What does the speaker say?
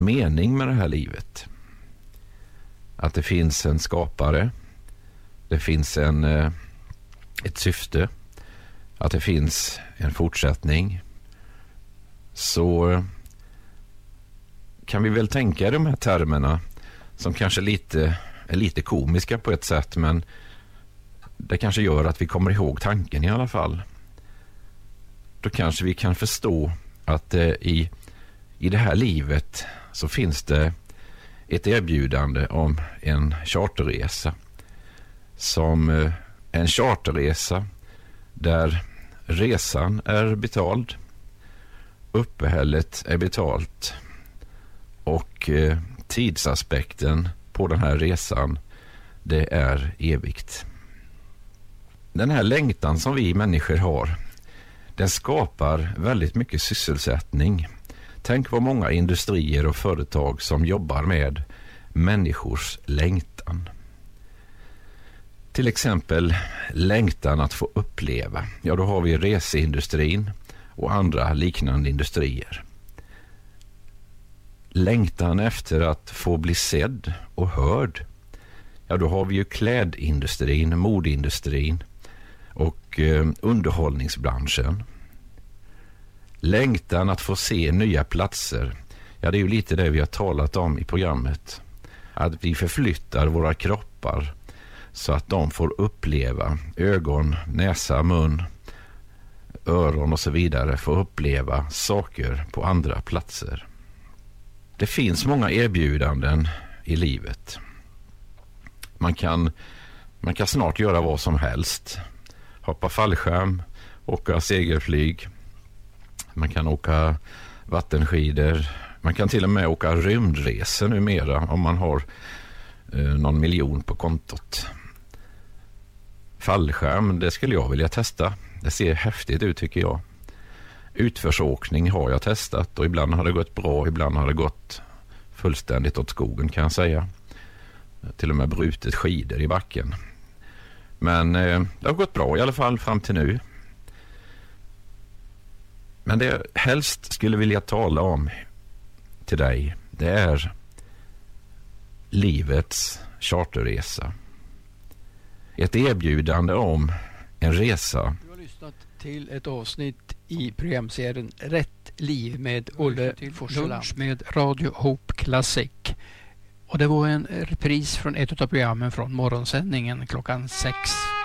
mening med det här livet. Att det finns en skapare, det finns ett syfte, att det finns en fortsättning, så kan vi väl tänka i de här termerna som kanske är lite komiska på ett sätt, men det kanske gör att vi kommer ihåg tanken i alla fall. Då kanske vi kan förstå att i det här livet så finns det ett erbjudande om en charterresa, som en charterresa där resan är betald, uppehället är betalt och tidsaspekten på den här resan, det är evigt. Den här längtan som vi människor har, den skapar väldigt mycket sysselsättning. Tänk vad många industrier och företag som jobbar med människors längtan. Till exempel längtan att få uppleva. Ja, då har vi reseindustrin och andra liknande industrier. Längtan efter att få bli sedd och hörd. Ja, då har vi ju klädindustrin, modeindustrin och underhållningsbranschen. Längtan att få se nya platser. Ja, det är ju lite det vi har talat om i programmet. Att vi förflyttar våra kroppar så att de får uppleva, ögon, näsa, mun, öron och så vidare, får uppleva saker på andra platser. Det finns många erbjudanden i livet. Man kan snart göra vad som helst. Hoppa fallskärm, åka segelflyg. Man kan åka vattenskidor. Man kan till och med åka rymdresor numera om man har någon miljon på kontot. Fallskärm, det skulle jag vilja testa. Det ser häftigt ut tycker jag. Utförsåkning har jag testat och ibland har det gått bra, ibland har det gått fullständigt åt skogen kan jag säga. Till och med brutit skidor i backen. Men det har gått bra i alla fall fram till nu. Men det jag helst skulle vilja tala om till dig, det är livets charterresa. Ett erbjudande om en resa. Du har lyssnat till ett avsnitt i programserien Rätt liv med Olle Forseland med Radio Hope Classic. Och det var en repris från ett av programmen från morgonsändningen klockan 6.